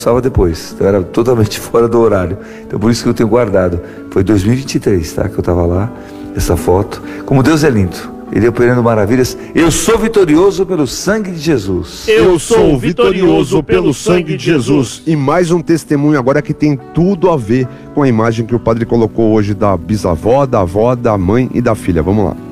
depois, então era totalmente fora do horário. Então por isso que eu tenho guardado. Foi 2023, tá? Que eu tava lá, essa foto. Como Deus é lindo, Ele operando maravilhas. Eu sou vitorioso pelo sangue de Jesus. Eu sou vitorioso pelo sangue de Jesus. E mais um testemunho agora que tem tudo a ver com a imagem que o padre colocou hoje da bisavó, da avó, da mãe e da filha. Vamos lá.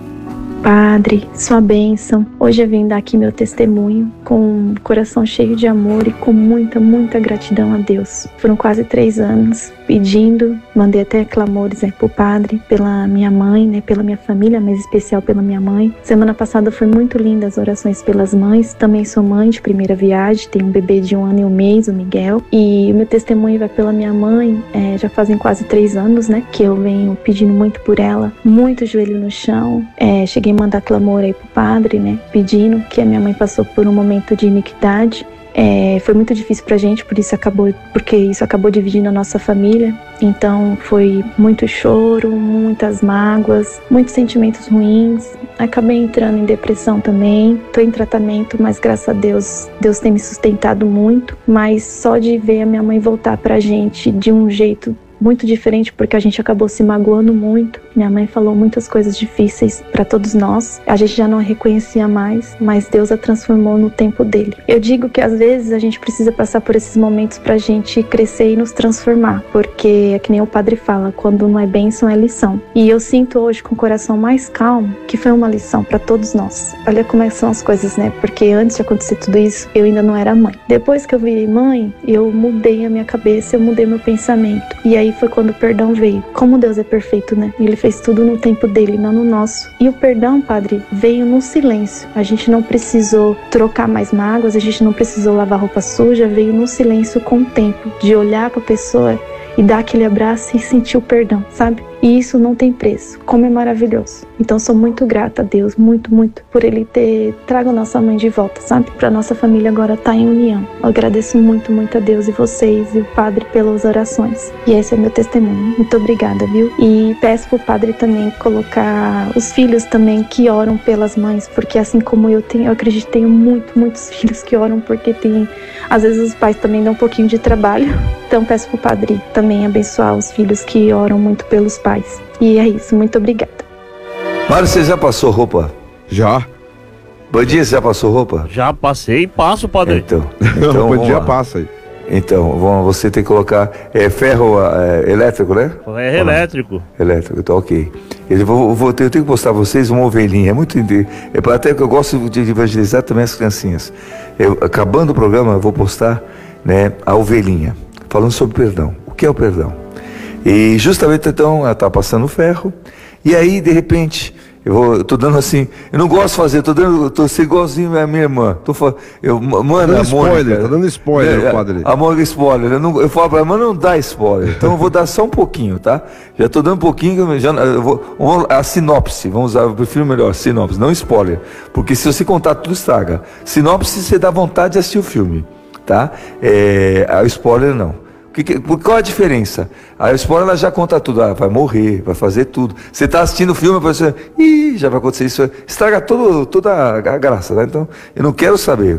Padre, sua bênção. Hoje eu vim dar aqui meu testemunho com o coração cheio de amor e com muita, muita gratidão a Deus. Foram quase 3 anos pedindo, mandei até clamores pro padre, pela minha mãe, né, pela minha família, mas em especial pela minha mãe. Semana passada foi muito linda as orações pelas mães. Também sou mãe de primeira viagem, tenho um bebê de 1 ano e 1 mês, o Miguel. E o meu testemunho vai pela minha mãe, já fazem quase 3 anos, né, que eu venho pedindo muito por ela, muito joelho no chão. Cheguei a mandar clamor aí pro padre, né, pedindo, que a minha mãe passou por um momento de iniquidade. Foi muito difícil pra gente, porque isso acabou dividindo a nossa família. Então foi muito choro, muitas mágoas, muitos sentimentos ruins. Acabei entrando em depressão também. Tô em tratamento, mas graças a Deus, Deus tem me sustentado muito. Mas só de ver a minha mãe voltar pra gente de um jeito muito diferente, porque a gente acabou se magoando muito. Minha mãe falou muitas coisas difíceis para todos nós. A gente já não a reconhecia mais, mas Deus a transformou no tempo dele. Eu digo que às vezes a gente precisa passar por esses momentos pra gente crescer e nos transformar, porque é que nem o padre fala, quando não é bênção é lição. E eu sinto hoje com o coração mais calmo que foi uma lição para todos nós. Olha como é que são as coisas, né? Porque antes de acontecer tudo isso, eu ainda não era mãe. Depois que eu virei mãe, eu mudei a minha cabeça, eu mudei meu pensamento. E aí foi quando o perdão veio. Como Deus é perfeito, né? Ele fez tudo no tempo dele, não no nosso. E o perdão, padre, veio no silêncio. A gente não precisou trocar mais mágoas, a gente não precisou lavar roupa suja, veio no silêncio com o tempo, de olhar para a pessoa e dar aquele abraço e sentir o perdão, sabe? E isso não tem preço, como é maravilhoso. Então sou muito grata a Deus, muito, muito, por Ele ter trago nossa mãe de volta, sabe? Pra nossa família agora tá em união. Eu agradeço muito, muito a Deus e vocês e o Padre pelas orações. E esse é meu testemunho. Muito obrigada, viu? E peço pro Padre também colocar os filhos também que oram pelas mães, porque assim como eu acredito que tenho muitos filhos que oram, porque às vezes os pais também dão um pouquinho de trabalho. Então peço pro Padre também abençoar os filhos que oram muito pelos pais. E é isso, muito obrigada. Mário, você já passou roupa? Já. Bandinha, você já passou roupa? Já passei e passo, padre. Então Bom dia, passa aí. Então, você tem que colocar ferro elétrico, né? É elétrico. Elétrico, então ok. Eu tenho que postar pra vocês uma ovelhinha. Até que eu gosto de evangelizar também as criancinhas. Acabando o programa, eu vou postar, né, a ovelhinha, falando sobre perdão. O que é o perdão? E justamente então ela tá passando ferro, e aí de repente eu tô dando assim, eu não gosto de fazer, eu tô sendo igualzinho a minha irmã. Mano, tá dando spoiler, padre. A Mônica spoiler. Eu falo pra ela, mas não dá spoiler. Então eu vou dar só um pouquinho, tá? Já tô dando um pouquinho, a sinopse, eu prefiro melhor, sinopse, não spoiler. Porque se você contar tudo estraga. Sinopse, você dá vontade de assistir o filme, tá? A spoiler não. Qual a diferença? A spoiler ela já conta tudo, vai morrer, vai fazer tudo. Você está assistindo o filme, você, já vai acontecer isso, estraga toda a graça, tá? Então eu não quero saber,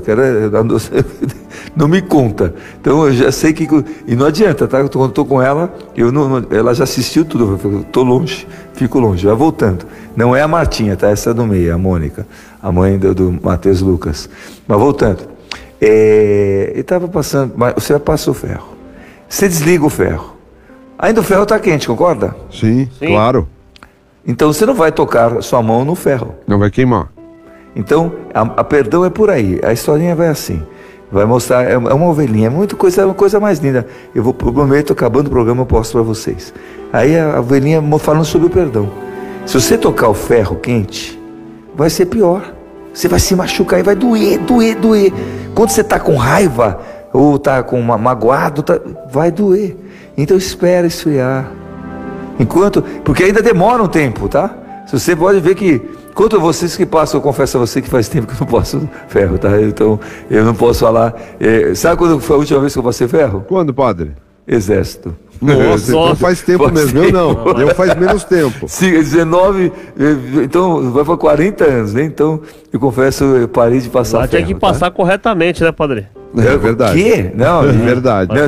não me conta. Então eu já sei que, e não adianta, tá? Quando eu estou com ela, ela já assistiu tudo, eu estou longe, fico longe, vai voltando. Não é a Martinha, tá? Essa é do meio, a Mônica, a mãe do Matheus Lucas. Mas voltando, ele estava passando, mas você passa o ferro. Você desliga o ferro. Ainda o ferro está quente, concorda? Sim, claro. Então você não vai tocar sua mão no ferro. Não vai queimar. Então, a perdão é por aí. A historinha vai assim. Vai mostrar, é uma ovelhinha, é uma coisa mais linda. Eu prometo, acabando o programa, eu posto para vocês. Aí a ovelhinha falando sobre o perdão. Se você tocar o ferro quente, vai ser pior. Você vai se machucar e vai doer. Quando você está com raiva, ou está magoado, vai doer. Então espera esfriar. Porque ainda demora um tempo, tá? Você pode ver que, quanto vocês que passam, eu confesso a você que faz tempo que eu não passo ferro, tá? Então eu não posso falar. Sabe quando foi a última vez que eu passei ferro? Quando, padre? Exército. Nossa, então faz tempo mesmo. Eu não. Eu faz menos tempo. 19, então vai para 40 anos, né? Então eu confesso, eu parei de passar ferro. Tem que passar corretamente, né, padre? É verdade. O quê? Não, É verdade. Não,